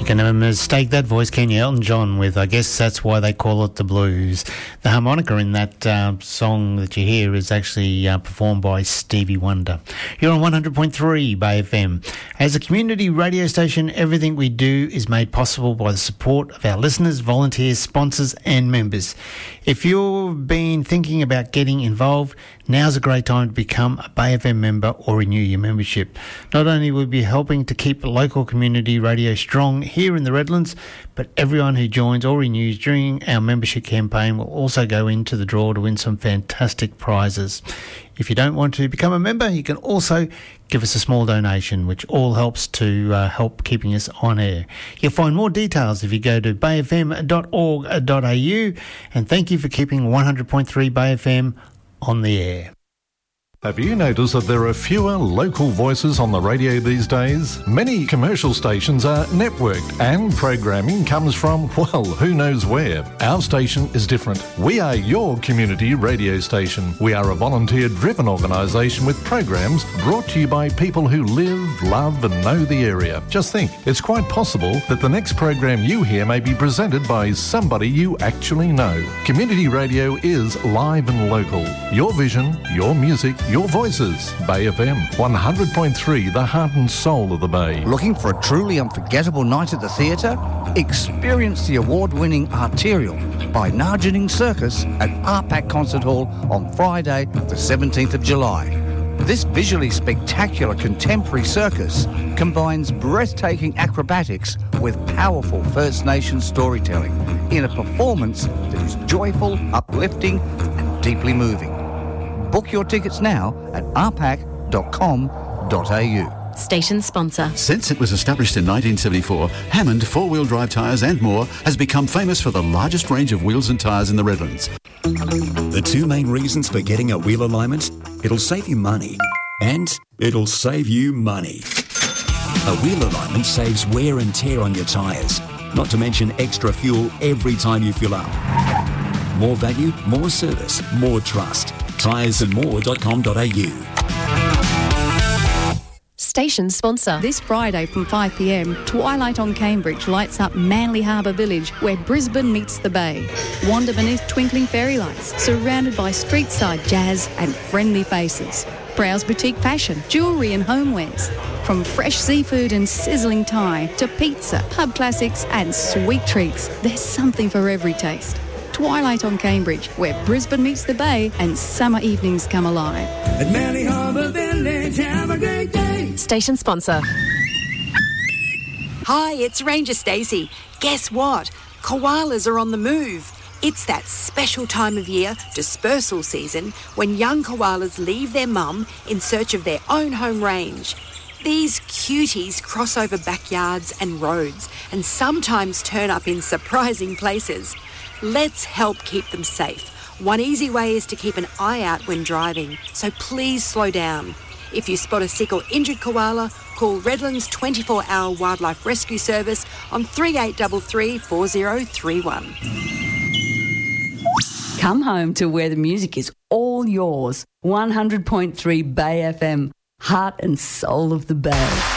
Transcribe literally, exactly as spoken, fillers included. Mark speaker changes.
Speaker 1: You can never mistake that voice, can you? Elton John with, I guess that's why they call it the blues. The harmonica in that uh, song that you hear is actually uh, performed by Stevie Wonder. You're on one hundred point three Bay F M. As a community radio station, everything we do is made possible by the support of our listeners, volunteers, sponsors and members. If you've been thinking about getting involved, now's a great time to become a Bay F M member or renew your membership. Not only will we be helping to keep local community radio strong here in the Redlands, but everyone who joins or renews during our membership campaign will also go into the draw to win some fantastic prizes. If you don't want to become a member, you can also give us a small donation, which all helps to uh, help keeping us on air. You'll find more details if you go to bay f m dot org dot a u, and thank you for keeping one hundred point three Bay F M on the air.
Speaker 2: Have you noticed that there are fewer local voices on the radio these days? Many commercial stations are networked and programming comes from, well, who knows where. Our station is different. We are your community radio station. We are a volunteer-driven organisation with programs brought to you by people who live, love and know the area. Just think, it's quite possible that the next program you hear may be presented by somebody you actually know. Community radio is live and local. Your vision, your music, your voices. Bay F M, one hundred point three, the heart and soul of the Bay.
Speaker 3: Looking for a truly unforgettable night at the theatre? Experience the award-winning Arterial by Nargening Circus at R PAC Concert Hall on Friday, the seventeenth of July. This visually spectacular contemporary circus combines breathtaking acrobatics with powerful First Nations storytelling in a performance that is joyful, uplifting and deeply moving. Book your tickets now at r pac dot com dot a u.
Speaker 4: Station sponsor.
Speaker 5: Since it was established in nineteen seventy-four, Hammond four-wheel drive tyres and more has become famous for the largest range of wheels and tyres in the Redlands.
Speaker 6: The two main reasons for getting a wheel alignment: it'll save you money and it'll save you money. A wheel alignment saves wear and tear on your tyres, not to mention extra fuel every time you fill up. More value, more service, more trust. tyres and more dot com dot a u.
Speaker 4: Station sponsor.
Speaker 7: This Friday from five p m, Twilight on Cambridge lights up Manly Harbour Village, where Brisbane meets the Bay. Wander beneath twinkling fairy lights, surrounded by street-side jazz and friendly faces. Browse boutique fashion, jewellery and homewares. From fresh seafood and sizzling Thai to pizza, pub classics and sweet treats, there's something for every taste. Twilight on Cambridge, where Brisbane meets the Bay and summer evenings come alive.
Speaker 8: At Manly Harbour Village, have a great day.
Speaker 4: Station sponsor.
Speaker 9: Hi, it's Ranger Stacey. Guess what? Koalas are on the move. It's that special time of year, dispersal season, when young koalas leave their mum in search of their own home range. These cuties cross over backyards and roads and sometimes turn up in surprising places. Let's help keep them safe. One easy way is to keep an eye out when driving, so please slow down. If you spot a sick or injured koala, call Redlands twenty-four hour Wildlife Rescue Service on three eight three three, four zero three one.
Speaker 10: Come home to where the music is all yours. one hundred point three Bay F M, heart and soul of the Bay.